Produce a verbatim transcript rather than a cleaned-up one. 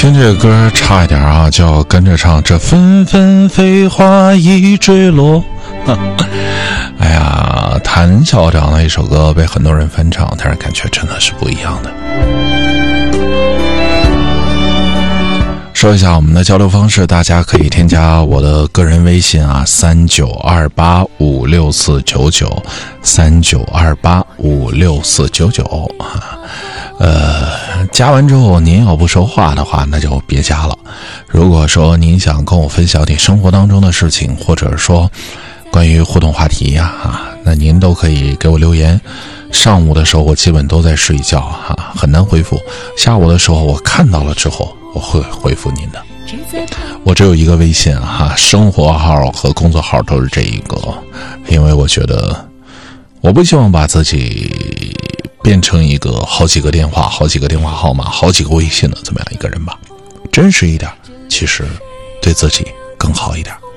听这个歌差一点啊，就要跟着唱这纷纷飞花已坠落。哎呀，谭校长的一首歌被很多人翻唱，但是感觉真的是不一样的。说一下我们的交流方式，大家可以添加我的个人微信啊，三九二八五六四九九，三九二八五六四九九啊。呃，加完之后您要不说话的话，那就别加了。如果说您想跟我分享你生活当中的事情，或者说关于互动话题呀、啊，啊，那您都可以给我留言。上午的时候我基本都在睡觉哈、啊，很难回复。下午的时候我看到了之后，我会回复您的。我只有一个微信哈、啊，生活号和工作号都是这一个，因为我觉得我不希望把自己变成一个好几个电话、好几个电话号码、好几个微信的这么样一个人吧。真实一点，其实对自己更好一点。